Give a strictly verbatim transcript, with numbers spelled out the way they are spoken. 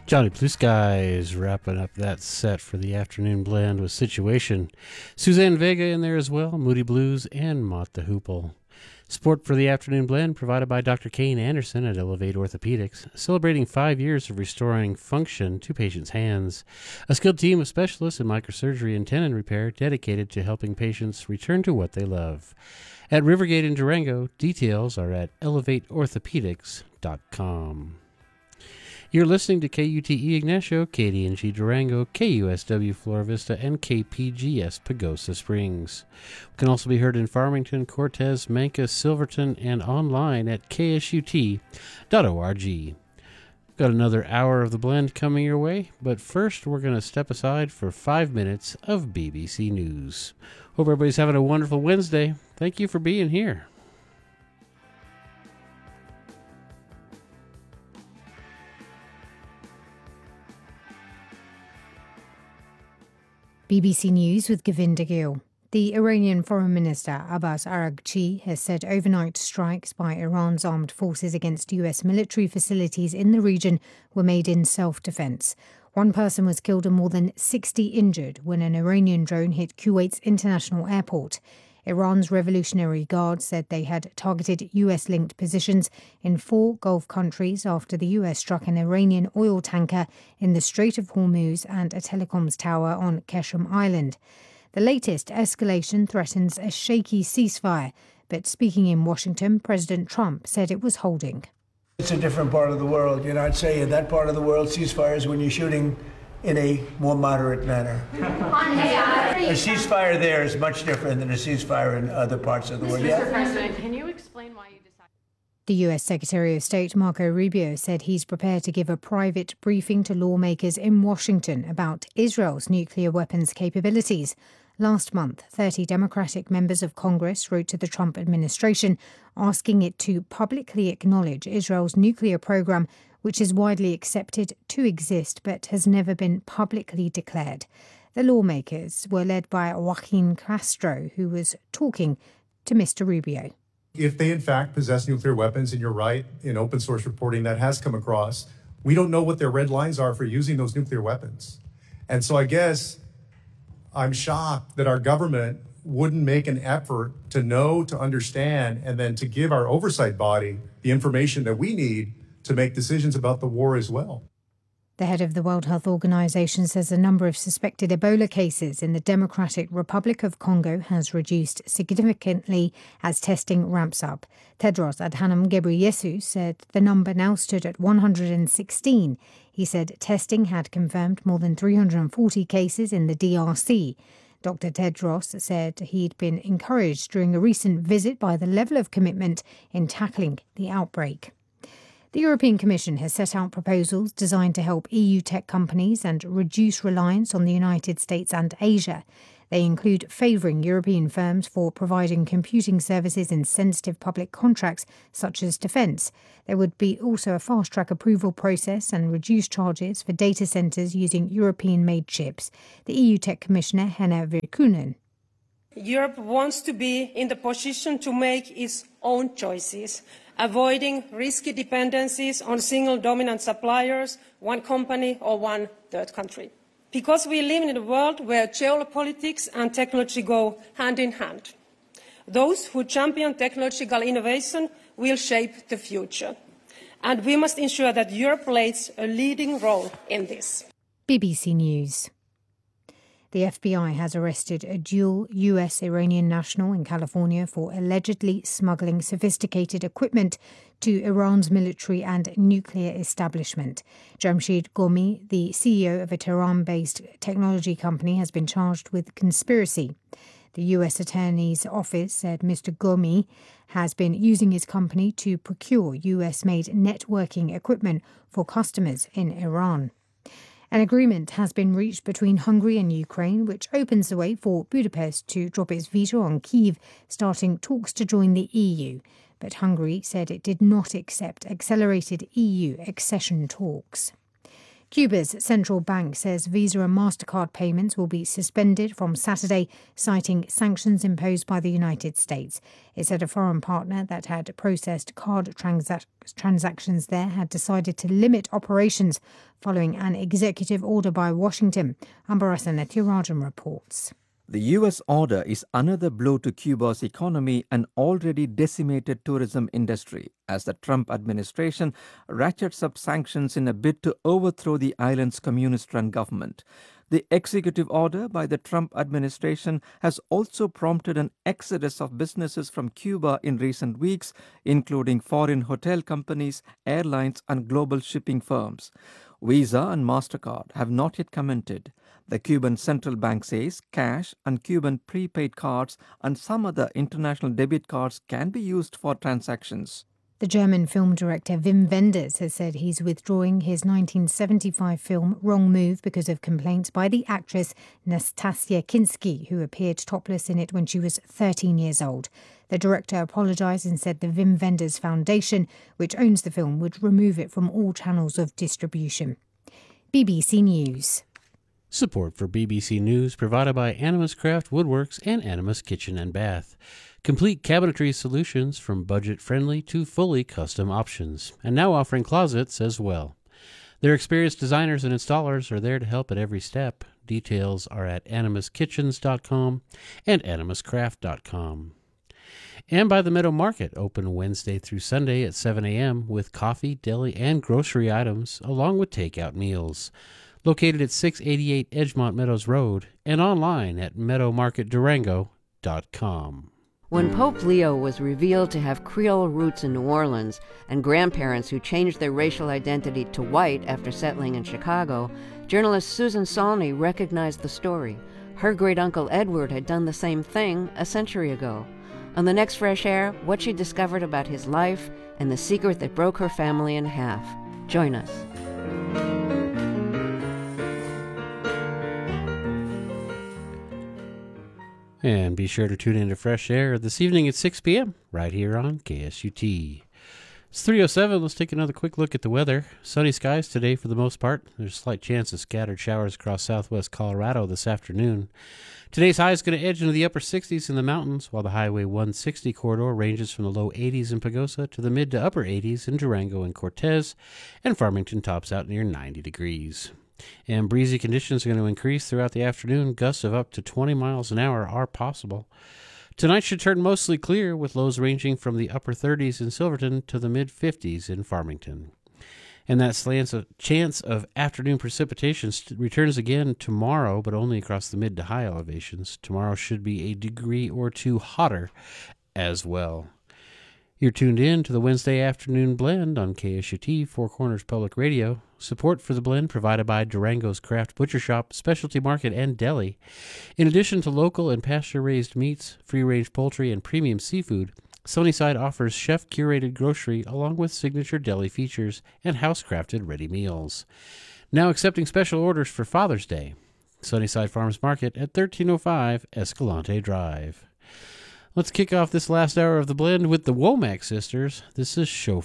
Johnny Blue Skies wrapping up that set for the afternoon blend with Situation. Suzanne Vega in there as well, Moody Blues, and Mott the Hoople. Support for the afternoon blend provided by Doctor Kane Anderson at Elevate Orthopedics, celebrating five years of restoring function to patients' hands. A skilled team of specialists in microsurgery and tendon repair dedicated to helping patients return to what they love. At Rivergate in Durango, details are at elevate orthopedics dot com. You're listening to K U T E Ignacio, K D N G Durango, K U S W Flora Vista, and K P G S Pagosa Springs. We can also be heard in Farmington, Cortez, Manka, Silverton, and online at k s u t dot org. We've got another hour of the blend coming your way, but first we're going to step aside for five minutes of B B C News. Hope everybody's having a wonderful Wednesday. Thank you for being here. B B C News with Govinda Gill. The Iranian Foreign Minister Abbas Araghchi has said overnight strikes by Iran's armed forces against U S military facilities in the region were made in self-defense. One person was killed and more than sixty injured when an Iranian drone hit Kuwait's international airport. Iran's Revolutionary Guard said they had targeted U S-linked positions in four Gulf countries after the U S struck an Iranian oil tanker in the Strait of Hormuz and a telecoms tower on Keshem Island. The latest escalation threatens a shaky ceasefire, but speaking in Washington, President Trump said it was holding. It's a different part of the world. You know, I'd say in that part of the world, ceasefire is when you're shooting in a more moderate manner. A ceasefire there is much different than a ceasefire in other parts of the world. Mister President, can you explain why you decided... The U S Secretary of State Marco Rubio said he's prepared to give a private briefing to lawmakers in Washington about Israel's nuclear weapons capabilities. Last month, thirty Democratic members of Congress wrote to the Trump administration asking it to publicly acknowledge Israel's nuclear program, which is widely accepted to exist but has never been publicly declared. The lawmakers were led by Joaquin Castro, who was talking to Mister Rubio. If they in fact possess nuclear weapons, and you're right, in open source reporting that has come across, we don't know what their red lines are for using those nuclear weapons. And so I guess I'm shocked that our government wouldn't make an effort to know, to understand, and then to give our oversight body the information that we need to make decisions about the war as well. The head of the World Health Organization says the number of suspected Ebola cases in the Democratic Republic of Congo has reduced significantly as testing ramps up. Tedros Adhanom Ghebreyesus said the number now stood at one hundred sixteen. He said testing had confirmed more than three hundred forty cases in the D R C. Doctor Tedros said he'd been encouraged during a recent visit by the level of commitment in tackling the outbreak. The European Commission has set out proposals designed to help E U tech companies and reduce reliance on the United States and Asia. They include favouring European firms for providing computing services in sensitive public contracts such as defence. There would be also a fast-track approval process and reduced charges for data centres using European-made chips. The E U Tech Commissioner, Henna Virkkunen. Europe wants to be in the position to make its own choices, avoiding risky dependencies on single dominant suppliers, one company or one third country. Because we live in a world where geopolitics and technology go hand in hand. Those who champion technological innovation will shape the future. And we must ensure that Europe plays a leading role in this. B B C News. The F B I has arrested a dual U S-Iranian national in California for allegedly smuggling sophisticated equipment to Iran's military and nuclear establishment. Jamshid Ghomi, the C E O of a Tehran-based technology company, has been charged with conspiracy. The U S Attorney's Office said Mister Ghomi has been using his company to procure U S-made networking equipment for customers in Iran. An agreement has been reached between Hungary and Ukraine, which opens the way for Budapest to drop its veto on Kyiv, starting talks to join the E U. But Hungary said it did not accept accelerated E U accession talks. Cuba's central bank says Visa and MasterCard payments will be suspended from Saturday, citing sanctions imposed by the United States. It said a foreign partner that had processed card transac- transactions there had decided to limit operations following an executive order by Washington. Ambarasa Nethirajan reports. The U S order is another blow to Cuba's economy and already decimated tourism industry as the Trump administration ratchets up sanctions in a bid to overthrow the island's communist-run government. The executive order by the Trump administration has also prompted an exodus of businesses from Cuba in recent weeks, including foreign hotel companies, airlines, and global shipping firms. Visa and MasterCard have not yet commented. The Cuban central bank says cash and Cuban prepaid cards and some other international debit cards can be used for transactions. The German film director Wim Wenders has said he's withdrawing his nineteen seventy-five film Wrong Move because of complaints by the actress Nastasia Kinski, who appeared topless in it when she was thirteen years old. The director apologised and said the Wim Wenders Foundation, which owns the film, would remove it from all channels of distribution. B B C News. Support for B B C News provided by Animus Craft Woodworks and Animus Kitchen and Bath. Complete cabinetry solutions from budget-friendly to fully custom options, and now offering closets as well. Their experienced designers and installers are there to help at every step. Details are at animus kitchens dot com and animus craft dot com. And by the Meadow Market, open Wednesday through Sunday at seven a.m. with coffee, deli, and grocery items, along with takeout meals. Located at six eighty-eight Edgemont Meadows Road and online at meadow market durango dot com. When Pope Leo was revealed to have Creole roots in New Orleans and grandparents who changed their racial identity to white after settling in Chicago, journalist Susan Sawney recognized the story. Her great-uncle Edward had done the same thing a century ago. On the next Fresh Air, what she discovered about his life and the secret that broke her family in half. Join us. And be sure to tune in to Fresh Air this evening at six p.m. right here on K S U T. It's three oh seven. Let's take another quick look at the weather. Sunny skies today for the most part. There's a slight chance of scattered showers across southwest Colorado this afternoon. Today's high is going to edge into the upper sixties in the mountains, while the Highway one sixty corridor ranges from the low eighties in Pagosa to the mid to upper eighties in Durango and Cortez, and Farmington tops out near ninety degrees. And breezy conditions are going to increase throughout the afternoon. Gusts of up to twenty miles an hour are possible. Tonight should turn mostly clear, with lows ranging from the upper thirties in Silverton to the mid fifties in Farmington. And that chance of afternoon precipitation returns again tomorrow, but only across the mid to high elevations. Tomorrow should be a degree or two hotter as well. You're tuned in to the Wednesday Afternoon Blend on K S U T, Four Corners Public Radio. Support for the blend provided by Durango's Craft Butcher Shop, Specialty Market, and Deli. In addition to local and pasture-raised meats, free-range poultry, and premium seafood, Sunnyside offers chef-curated grocery along with signature deli features and house-crafted ready meals. Now accepting special orders for Father's Day. Sunnyside Farms Market at thirteen oh five Escalante Drive. Let's kick off this last hour of the blend with the Womack Sisters. This is Chauffeur.